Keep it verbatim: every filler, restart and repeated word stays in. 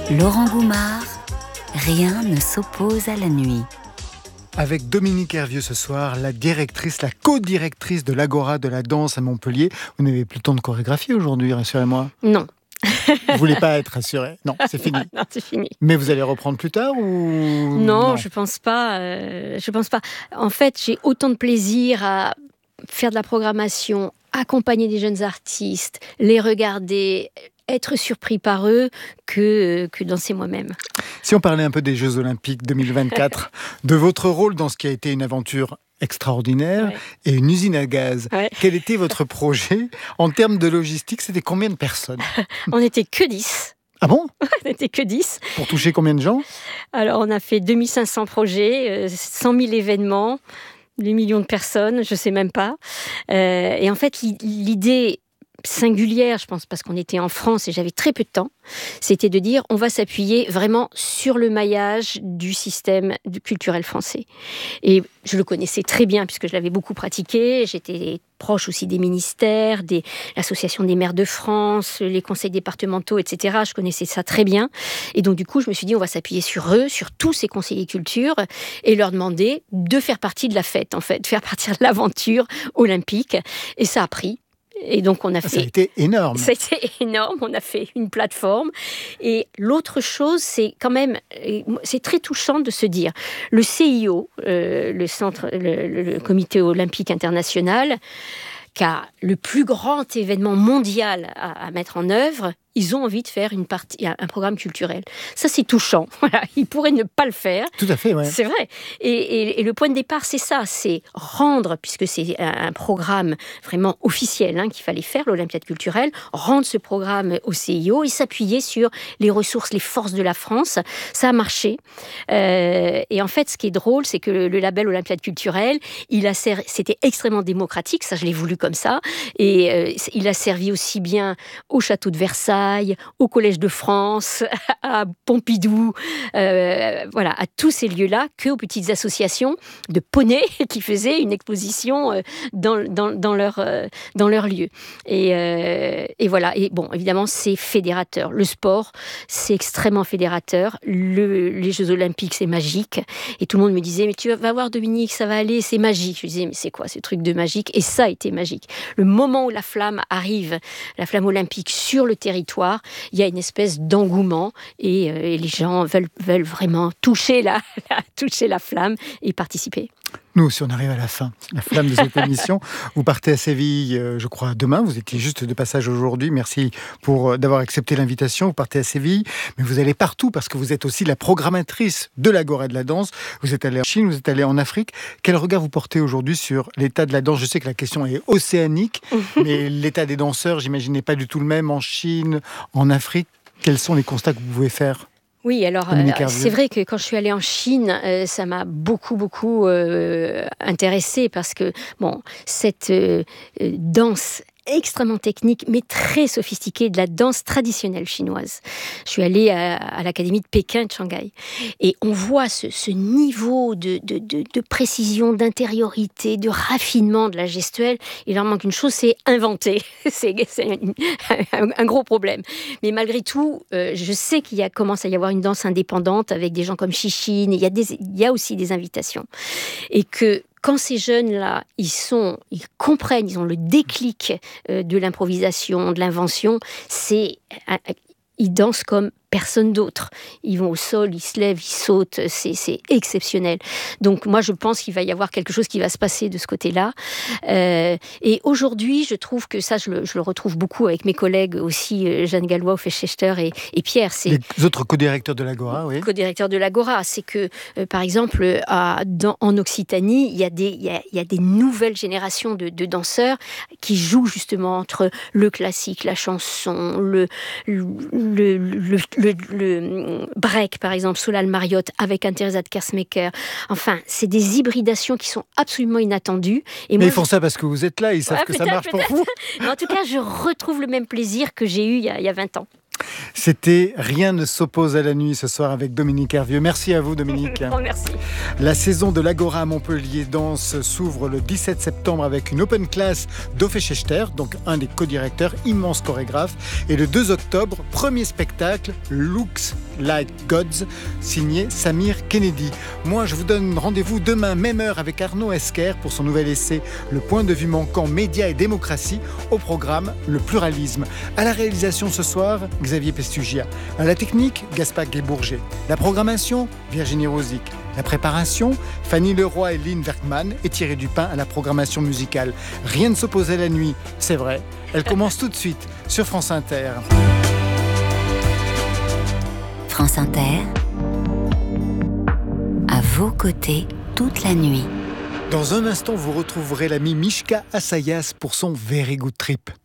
Laurent Goumard, rien ne s'oppose à la nuit. Avec Dominique Hervieux ce soir, la directrice, la co-directrice de l'Agora de la danse à Montpellier. Vous n'avez plus le temps de chorégraphier aujourd'hui, rassurez-moi. Non. Vous voulez pas être rassuré? Non, c'est fini. Non, c'est fini. Mais vous allez reprendre plus tard ou Non, non je pense pas. Euh, je pense pas. En fait, j'ai autant de plaisir à faire de la programmation, accompagner des jeunes artistes, les regarder, être surpris par eux que, que danser moi-même. Si on parlait un peu des Jeux Olympiques deux mille vingt-quatre, de votre rôle dans ce qui a été une aventure extraordinaire ouais. et une usine à gaz. Ouais. Quel était votre projet en termes de logistique? C'était combien de personnes? On n'était que dix. Ah bon? On n'était que dix. Pour toucher combien de gens? Alors, on a fait deux mille cinq cents projets, cent mille événements, des millions de personnes, je ne sais même pas. Euh, et en fait, l'idée singulière, je pense, parce qu'on était en France et j'avais très peu de temps, c'était de dire on va s'appuyer vraiment sur le maillage du système culturel français. Et je le connaissais très bien puisque je l'avais beaucoup pratiqué, j'étais proche aussi des ministères, des l'association des maires de France, les conseils départementaux, et cetera. Je connaissais ça très bien. Et donc du coup, je me suis dit on va s'appuyer sur eux, sur tous ces conseillers culture et leur demander de faire partie de la fête, en fait, de faire partie de l'aventure olympique. Et ça a pris. Et donc on a fait. Ça a été énorme. Ça a été énorme. On a fait une plateforme. Et l'autre chose, c'est quand même, c'est très touchant de se dire, le C I O, euh, le centre, le, le Comité olympique international, qui a le plus grand événement mondial à, à mettre en œuvre, ils ont envie de faire une partie, un programme culturel. Ça, c'est touchant. Voilà, ils pourraient ne pas le faire. Tout à fait, ouais. C'est vrai. Et, et, et le point de départ, c'est ça, c'est rendre, puisque c'est un, un programme vraiment officiel hein, qu'il fallait faire, l'Olympiade culturelle, rendre ce programme au C I O et s'appuyer sur les ressources, les forces de la France. Ça a marché. Euh, et en fait, ce qui est drôle, c'est que le, le label Olympiade culturelle, il a servi, c'était extrêmement démocratique, ça, je l'ai voulu comme ça. Et euh, il a servi aussi bien au château de Versailles, au Collège de France, à Pompidou, euh, voilà, à tous ces lieux-là, qu'aux petites associations de poneys qui faisaient une exposition euh, dans, dans, dans, leur, euh, dans leur lieu. Et, euh, et voilà, et bon, évidemment, c'est fédérateur. Le sport, c'est extrêmement fédérateur. Le, les Jeux Olympiques, c'est magique. Et tout le monde me disait, mais tu vas voir Dominique, ça va aller, c'est magique. Je disais, mais c'est quoi ces trucs de magique? Et ça a été magique. Le moment où la flamme arrive, la flamme olympique sur le territoire, il y a une espèce d'engouement et, euh, et les gens veulent, veulent vraiment toucher la, la, toucher la flamme et participer. Nous, si on arrive à la fin, la flamme de cette émission, vous partez à Séville, euh, je crois, demain. Vous étiez juste de passage aujourd'hui. Merci pour euh, d'avoir accepté l'invitation. Vous partez à Séville, mais vous allez partout parce que vous êtes aussi la programmatrice de l'Agora de la danse. Vous êtes allé en Chine, vous êtes allé en Afrique. Quel regard vous portez aujourd'hui sur l'état de la danse? Je sais que la question est océanique, mais l'état des danseurs, j'imagine, n'est pas du tout le même en Chine, en Afrique. Quels sont les constats que vous pouvez faire? Oui, alors euh, c'est vrai que quand je suis allée en Chine, euh, ça m'a beaucoup, beaucoup euh, intéressée parce que, bon, cette euh, danse extrêmement technique, mais très sophistiquée de la danse traditionnelle chinoise. Je suis allée à, à l'Académie de Pékin de Shanghai. Et on voit ce, ce niveau de, de, de, de précision, d'intériorité, de raffinement de la gestuelle. Il leur manque une chose, c'est inventer. c'est c'est un, un gros problème. Mais malgré tout, euh, je sais qu'il y a, commence à y avoir une danse indépendante avec des gens comme Chichine. Il y a des, il y a aussi des invitations. Et que quand ces jeunes-là, ils sont, ils comprennent, ils ont le déclic euh, de l'improvisation, de l'invention, c'est, euh, ils dansent comme personne d'autre. Ils vont au sol, ils se lèvent, ils sautent, c'est, c'est exceptionnel. Donc moi, je pense qu'il va y avoir quelque chose qui va se passer de ce côté-là. Euh, et aujourd'hui, je trouve que ça, je le, je le retrouve beaucoup avec mes collègues aussi, Jeanne Gallois, Fechester et, et Pierre. C'est les autres co-directeurs de l'Agora, oui. Co-directeurs de l'Agora, c'est que, euh, par exemple, à, dans, en Occitanie, il y a des, il y a, il y a des nouvelles générations de, de danseurs qui jouent justement entre le classique, la chanson, le, le, le, le Le, le break, par exemple, Solal Mariotte avec un Teresa de Kersmaker. Enfin, c'est des hybridations qui sont absolument inattendues. Et Mais moi, ils font je... ça parce que vous êtes là, ils savent ouais, que ça marche pour vous. Mais en tout cas, je retrouve le même plaisir que j'ai eu il y a, il y a vingt ans. C'était Rien ne s'oppose à la nuit ce soir avec Dominique Hervieux. Merci à vous, Dominique. Oh, merci. La saison de l'Agora à Montpellier Danse s'ouvre le dix-sept septembre avec une open class d'Ophé Schechter, donc un des co-directeurs, immense chorégraphe. Et le deux octobre, premier spectacle, Looks Like Gods, signé Samir Kennedy. Moi, je vous donne rendez-vous demain, même heure, avec Arnaud Esquer pour son nouvel essai Le point de vue manquant, médias et démocratie. Au programme, le pluralisme. À la réalisation ce soir, Xavier Pestugia. À la technique, Gaspard Guébourger. La programmation, Virginie Rosic. La préparation, Fanny Leroy et Lynn Werkman, et Thierry Dupin à la programmation musicale. Rien ne s'oppose à la nuit, c'est vrai. Elle commence tout de suite sur France Inter. France Inter, à vos côtés toute la nuit. Dans un instant, vous retrouverez l'ami Mishka Assayas pour son Very Good Trip.